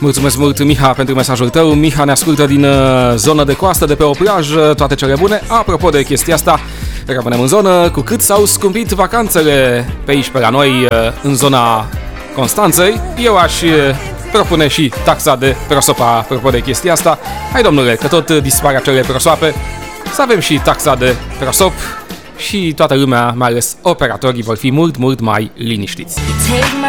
Mulțumesc mult, Miha, pentru mesajul tău. Miha ne ascultă din zonă de coastă, de pe o plajă, toate cele bune. Apropo de chestia asta, rămânem în zonă. Cu cât s-au scumpit vacanțele pe aici, pe la noi, în zona Constanței, eu aș propune și taxa de prosop. Apropo de chestia asta, hai domnule, că tot dispar acele prosoape, să avem și taxa de prosop și toată lumea, mai ales operatorii, vor fi mult mai liniștiți.